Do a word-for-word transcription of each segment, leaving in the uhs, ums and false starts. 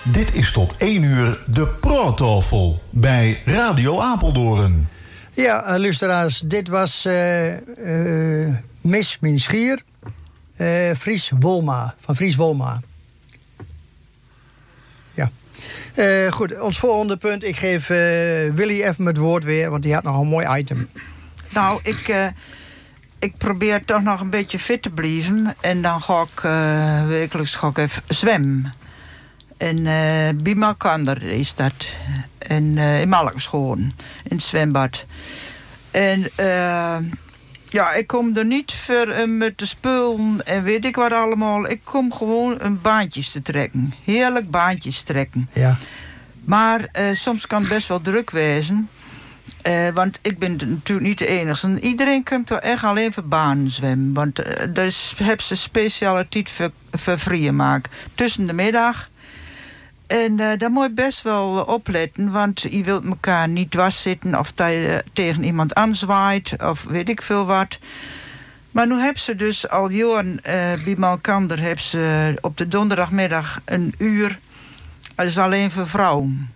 Dit is tot één uur de Praattafel bij Radio Apeldoorn. Ja, uh, luisteraars, dit was uh, uh, Mis Min Schier, uh, Fries Wolma, van Fries Wolma. Ja. Uh, goed, ons volgende punt. Ik geef uh, Willy even het woord weer, want die had nog een mooi item. Nou, ik, uh, ik probeer toch nog een beetje fit te blijven. En dan ga ik uh, wekelijks ga ik even zwemmen. En uh, bij Malkander is dat. En uh, in Malkenschoon, in het zwembad. En uh, ja, ik kom er niet voor uh, met de spullen en weet ik wat allemaal. Ik kom gewoon een baantjes te trekken. Heerlijk baantjes trekken. Ja. Maar uh, soms kan het best wel druk wezen. Uh, want ik ben natuurlijk niet de enige. Iedereen komt er echt alleen voor banen zwemmen. Want uh, daar hebben ze speciale tijd voor, voor vrije maken. Tussen de middag. En uh, daar moet je best wel uh, opletten. Want je wilt elkaar niet dwars zitten. Of dat je uh, tegen iemand aanzwaait. Of weet ik veel wat. Maar nu hebben ze dus al jaren uh, bij Malkander... hebben ze op de donderdagmiddag een uur... Dat is alleen voor vrouwen.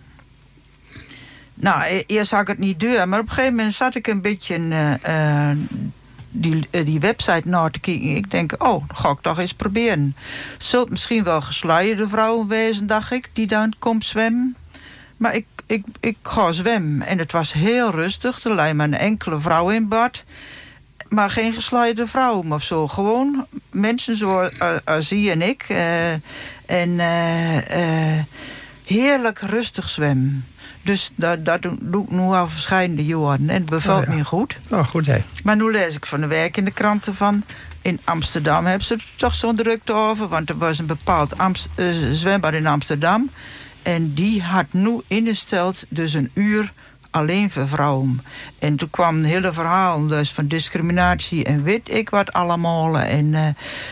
Nou, eerst had ik het niet duur. Maar op een gegeven moment zat ik een beetje... Uh, uh, Die, die website naar te kijken. Ik denk, oh, dat ga ik toch eens proberen. Zult misschien wel gesluierde vrouwen wezen, dacht ik, die dan komt zwemmen. Maar ik, ik, ik ga zwemmen. En het was heel rustig. Er lag maar een enkele vrouw in bad. Maar geen gesluierde vrouwen of zo. Gewoon mensen zoals uh, Azie en ik. Uh, en uh, uh, heerlijk rustig zwemmen. Dus dat, dat doe ik nu al verschillende jaren. En het bevalt oh ja. me goed. Oh, goed, hè. Maar nu lees ik van de week in de kranten van... in Amsterdam hebben ze er toch zo'n drukte over. Want er was een bepaald Amst- uh, zwembad in Amsterdam. En die had nu ingesteld dus een uur alleen voor vrouwen. En toen kwam een hele verhaal dus van discriminatie... en weet ik wat allemaal. En, uh,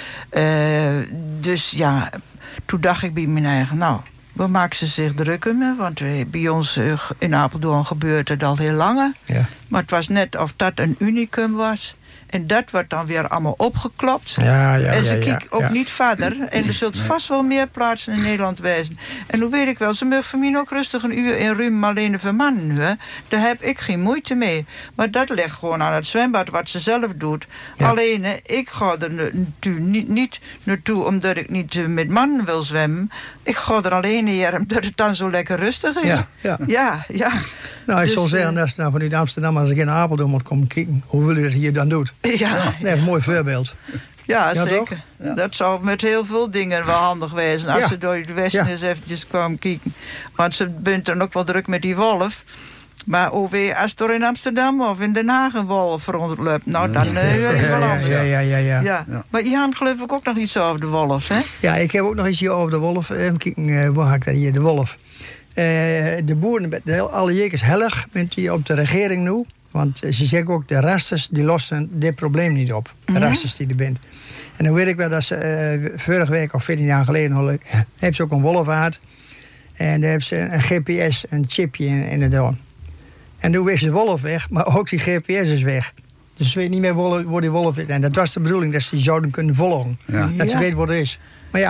uh, dus ja, toen dacht ik bij mijn eigen... nou. Waar maken ze zich druk om? Want bij ons in Apeldoorn gebeurt het al heel lang. Ja. Maar het was net of dat een unicum was. En dat wordt dan weer allemaal opgeklopt. Ja, ja, en ze ja, ja, kijken ook ja. niet verder. En er zult vast wel meer plaatsen in Nederland wezen. En hoe weet ik wel, ze mogen voor mij ook rustig een uur in Ruim alleen voor mannen. Hè? Daar heb ik geen moeite mee. Maar dat ligt gewoon aan het zwembad wat ze zelf doet. Ja. Alleen, ik ga er natuurlijk niet, niet naartoe omdat ik niet met mannen wil zwemmen. Ik ga er alleen neer omdat het dan zo lekker rustig is. Ja, ja. ja, ja. Nou, ik Dus, zal zeggen, uh, dat is nou vanuit Amsterdam... als ik in Apeldoorn moet komen kijken... hoe wil je het hier dan doet. Ja, ja. Nee, een mooi voorbeeld. Ja, Ja, zeker. Ja. Dat zou met heel veel dingen wel handig wezen. Als Ja. ze door de westen Ja. eens eventjes kwamen kijken. Want ze bent dan ook wel druk met die wolf. Maar O W, als er in Amsterdam of in Den Haag een wolf rondloopt... nou, dan uh, is het wel ja, anders. ja, ja, ja, ja. Ja. Ja. Maar Jan geloof ik ook nog iets over de wolf, hè? Ja, ik heb ook nog iets hier over de wolf. Even kijken, uh, waar ga ik dat hier, de wolf. Uh, de boeren, de, alle jekers hellig bent die op de regering nu. Want ze zeggen ook, de rasters die lossen dit probleem niet op. De Mhm. rasters die er bent. En dan weet ik wel dat ze uh, vorige week of veertien jaar geleden... al, uh, hebben ze ook een wolf gehad. En daar hebben ze een G P S, een chipje in, in de doorn. En toen was de wolf weg, maar ook die G P S is weg. Dus ze weten niet meer waar die wolf is. En dat was de bedoeling, dat ze die zouden kunnen volgen. Ja. Dat ze Ja. weten wat het is.